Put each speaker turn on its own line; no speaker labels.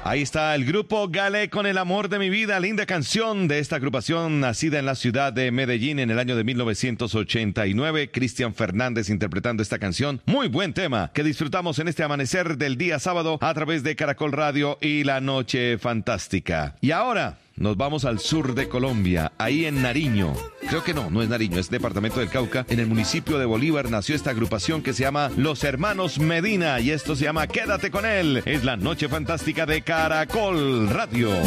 Ahí está el grupo Galé con El amor de mi vida, linda canción de esta agrupación nacida en la ciudad de Medellín en el año de 1989. Cristian Fernández interpretando esta canción. Muy buen tema que disfrutamos en este amanecer del día sábado a través de Caracol Radio y La Noche Fantástica. Y ahora nos vamos al sur de Colombia, ahí en Nariño. Creo que no es Nariño, es departamento del Cauca. En el municipio de Bolívar nació esta agrupación que se llama Los Hermanos Medina y esto se llama Quédate con él. Es La Noche Fantástica de Caracol Radio.